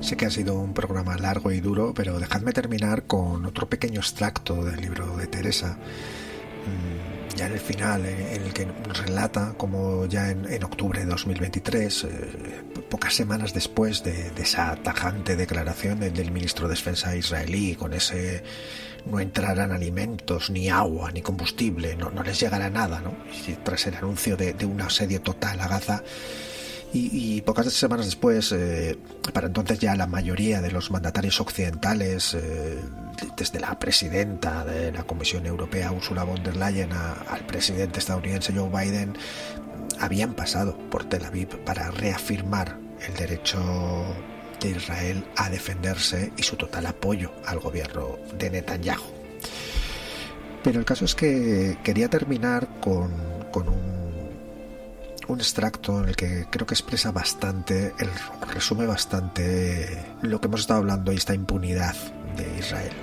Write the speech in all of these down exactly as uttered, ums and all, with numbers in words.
Sé que ha sido un programa largo y duro, pero dejadme terminar con otro pequeño extracto del libro de Teresa, ya en el final, en el que nos relata cómo ya en, en octubre de dos mil veintitrés, eh, pocas semanas después de, de esa tajante declaración del, del ministro de Defensa israelí, con ese no entrarán alimentos, ni agua, ni combustible, no, no les llegará nada, ¿no? Y tras el anuncio de, de un asedio total a Gaza, Y, y pocas semanas después, eh, para entonces ya la mayoría de los mandatarios occidentales, eh, desde la presidenta de la Comisión Europea, Ursula von der Leyen, a, al presidente estadounidense Joe Biden, habían pasado por Tel Aviv para reafirmar el derecho de Israel a defenderse y su total apoyo al gobierno de Netanyahu. Pero el caso es que quería terminar con, con un un extracto en el que creo que expresa bastante, el, resume bastante lo que hemos estado hablando y esta impunidad de Israel.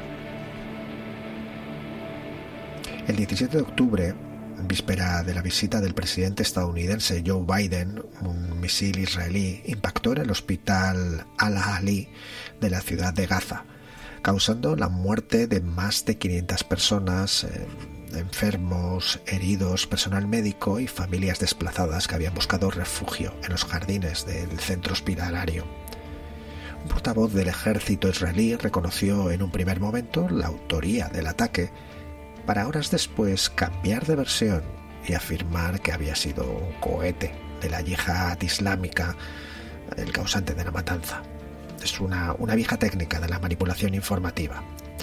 El diecisiete de octubre, víspera de la visita del presidente estadounidense Joe Biden, un misil israelí impactó en el hospital Al-Ahli de la ciudad de Gaza, causando la muerte de más de quinientas personas, eh, enfermos, heridos, personal médico y familias desplazadas que habían buscado refugio en los jardines del centro hospitalario. Un portavoz del ejército israelí reconoció en un primer momento la autoría del ataque, para horas después cambiar de versión y afirmar que había sido un cohete de la yihad islámica el causante de la matanza. Es una, una vieja técnica de la manipulación informativa.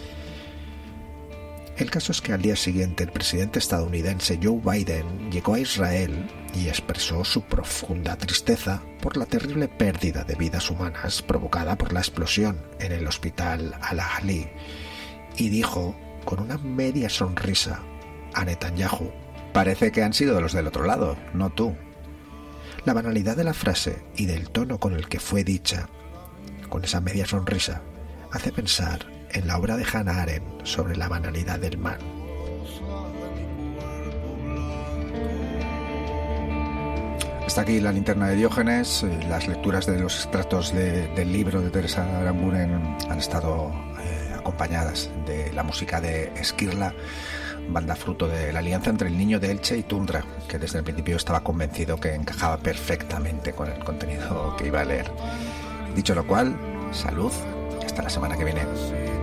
El caso es que al día siguiente el presidente estadounidense Joe Biden llegó a Israel y expresó su profunda tristeza por la terrible pérdida de vidas humanas provocada por la explosión en el hospital Al-Ahli y dijo con una media sonrisa a Netanyahu: parece que han sido los del otro lado, no tú. La banalidad de la frase y del tono con el que fue dicha, con esa media sonrisa, hace pensar en la obra de Hannah Arendt sobre la banalidad del mal. Hasta aquí la linterna de Diógenes. Las lecturas de los extractos de, del libro de Teresa Aranguren han estado eh, acompañadas de la música de Esquirla, banda fruto de la alianza entre el Niño de Elche y Tundra, que desde el principio estaba convencido que encajaba perfectamente con el contenido que iba a leer. Dicho lo cual, salud y hasta la semana que viene.